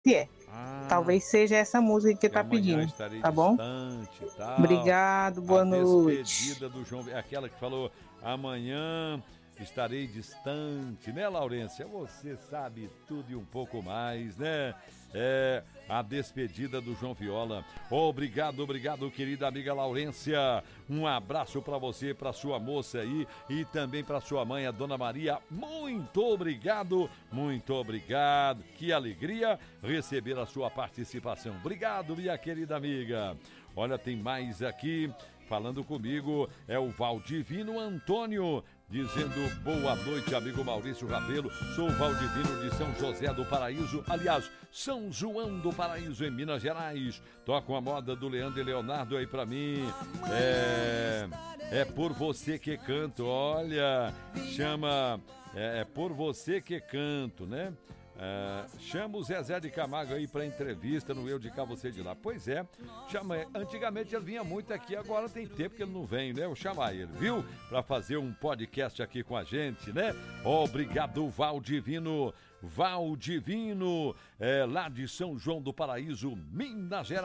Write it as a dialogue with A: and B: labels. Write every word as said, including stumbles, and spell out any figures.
A: se é.
B: Ah,
A: Talvez seja essa música que
B: que
A: ele tá
B: amanhã
A: pedindo,
B: estarei
A: tá bom?
B: distante e tal.
A: Obrigado,
B: A
A: boa noite.
B: despedida do João, é aquela que falou, amanhã estarei distante, né, Laurência? Você sabe tudo e um pouco mais, né? É, a despedida do João Viola. Obrigado, obrigado, querida amiga Laurência. Um abraço pra você, pra sua moça aí e também pra sua mãe, a Dona Maria. Muito obrigado, muito obrigado. Que alegria receber a sua participação. Obrigado, minha querida amiga. Olha, tem mais aqui. Falando comigo é o Valdivino Antônio, dizendo boa noite, amigo Maurício Rabelo. Sou o Valdivino de São José do Paraíso, aliás, São João do Paraíso, em Minas Gerais. Toca a moda do Leandro e Leonardo aí pra mim. É, é por você que canto, olha, chama, é, é por você que canto, né? Uh, chama o Zezé de Camargo aí pra entrevista no Eu de Cá, Você de Lá. Pois é, chama, antigamente ele vinha muito aqui, agora tem tempo que ele não vem, né? Eu chamar ele, viu? Pra fazer um podcast aqui com a gente, né? Obrigado, Valdivino, Valdivino, é, lá de São João do Paraíso, Minas Gerais.